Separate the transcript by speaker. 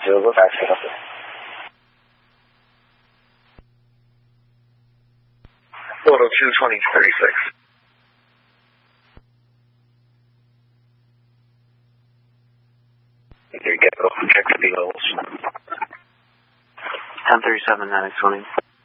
Speaker 1: Go back to the 102-20-36. There you go. Check the levels.
Speaker 2: 1037, 920.